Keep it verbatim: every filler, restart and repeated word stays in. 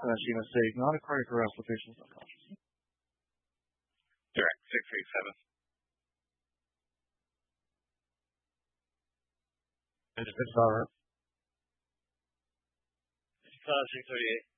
She mistake, not a cardiac arrest, the patient was unconscious. Direct six eight seven. It's about Five six thirty eight.